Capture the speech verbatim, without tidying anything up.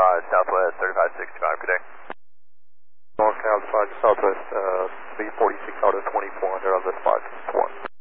five, Southwest, thirty-five sixty-five, good day. North South five, Southwest, uh, B forty-six Auto twenty-four hundred on the spot, one.